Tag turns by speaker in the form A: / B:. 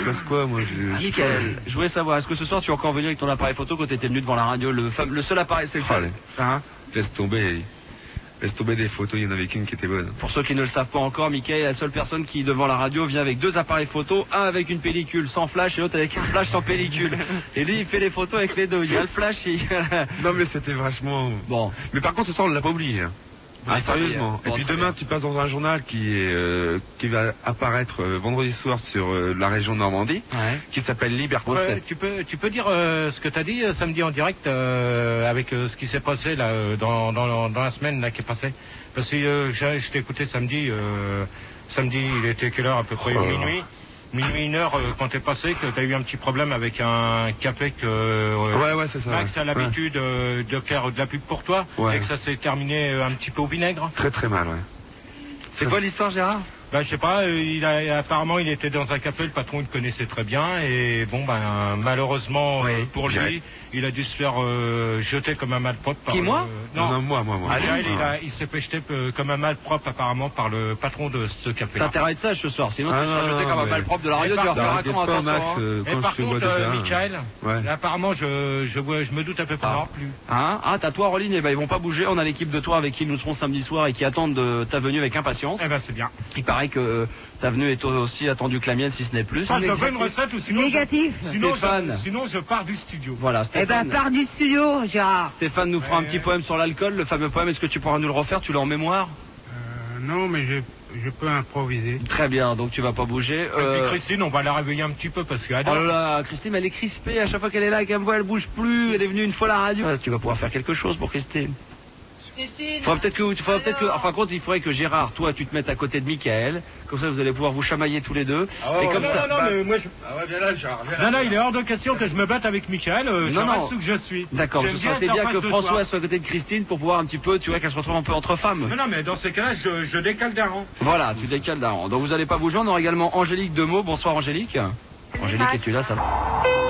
A: je fasse quoi, moi
B: Michael, je voulais savoir, est-ce que ce soir tu es encore venu avec ton appareil photo quand tu étais venu devant la radio, le seul appareil, c'est le seul, hein?
A: Laisse tomber des photos, il y en avait qu'une qui était bonne.
B: Pour ceux qui ne le savent pas encore, Michael est la seule personne qui, devant la radio, vient avec 2 appareils photo, un avec une pellicule sans flash et l'autre avec un flash sans pellicule. Et lui, il fait les photos avec les deux. Il y a le flash et...
A: Non, mais c'était vachement...
B: Bon.
A: Mais par contre, ce soir, on l'a pas oublié. Hein. Ah, sérieusement.
B: Bon,
A: et puis demain, tu passes dans un journal qui va apparaître vendredi soir sur la région Normandie, qui s'appelle Liberté.
C: Tu peux dire ce que tu as dit samedi en direct avec ce qui s'est passé là dans la semaine là qui est passée. Parce que je t'ai écouté samedi. Samedi, il était quelle heure à peu près? Minuit. Minuit, 1h, quand t'es passé, que t'as eu un petit problème avec un café que
A: ouais, c'est ça.
C: Max a l'habitude de faire de la pub pour toi, et que ça s'est terminé un petit peu au vinaigre.
A: Très très mal, ouais.
B: C'est quoi l'histoire, Gérard?
C: Ben, je sais pas, apparemment il était dans un café, le patron il le connaissait très bien, et bon ben malheureusement pour lui, il a dû se faire jeter comme un malpropre par...
B: Qui, moi?
A: Non, moi.
C: Il s'est fait jeter comme un malpropre apparemment par le patron de ce café.
B: T'as intérêt de ça ce soir, sinon tu seras jeté comme un malpropre de la radio, tu vas faire comment
A: pas Max,
C: et par contre, Michael, apparemment je me doute un peu plus.
B: T'as toi, Roline, et ben ils vont pas bouger, on a l'équipe de toi avec qui nous serons samedi soir et qui attendent ta venue avec impatience.
C: Eh ben c'est bien.
B: Il paraît que ta venue est aussi attendue que la mienne, si ce n'est plus.
C: Ça fait une recette ou sinon...
D: Négatif.
C: Sinon je pars du studio.
B: Voilà, Stéphane.
D: Eh ben, pars du studio, Gérard.
B: Stéphane nous fera un petit poème sur l'alcool, le fameux poème. Est-ce que tu pourras nous le refaire? Tu l'as en mémoire?
E: Non, mais je peux improviser.
B: Très bien, donc tu vas pas bouger.
C: Et puis Christine, on va la réveiller un petit peu parce qu'elle
B: adore. Oh là là, Christine, elle est crispée à chaque fois qu'elle est là, qu'elle me voit, elle bouge plus. Elle est venue une fois à la radio. Tu vas pouvoir faire quelque chose pour Christine. Faudra peut-être que, enfin, il faudrait que Gérard, toi, tu te mettes à côté de Michael. Comme ça, vous allez pouvoir vous chamailler tous les deux. Et comme ça.
C: Non, il est hors de question que je me batte avec Michael. Je reste où que je suis.
B: D'accord, ce serait bien que François soit à côté de Christine pour pouvoir un petit peu, tu vois, qu'elle se retrouve un peu entre femmes.
C: Non, mais dans ces cas-là, je décale d'un rang.
B: Voilà, tu décales d'un rang. Donc vous allez pas bouger. On aura également Angélique Demeaux. Bonsoir, Angélique. Angélique, es-tu là? Ça va?